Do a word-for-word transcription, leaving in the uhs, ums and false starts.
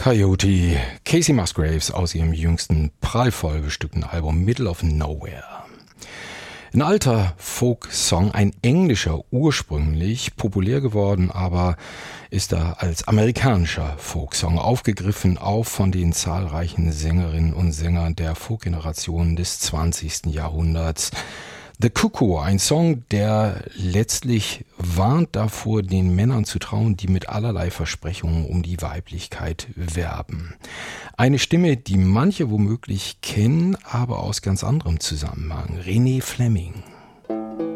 Coyote, Casey Musgraves aus ihrem jüngsten prallvoll bestückten Album Middle of Nowhere. Ein alter Folk-Song, ein englischer ursprünglich, populär geworden, aber ist da als amerikanischer Folk-Song aufgegriffen, auch von den zahlreichen Sängerinnen und Sängern der Folk-Generation des zwanzigsten Jahrhunderts. The Cuckoo, ein Song, der letztlich warnt davor, den Männern zu trauen, die mit allerlei Versprechungen um die Weiblichkeit werben. Eine Stimme, die manche womöglich kennen, aber aus ganz anderem Zusammenhang. Renee Fleming.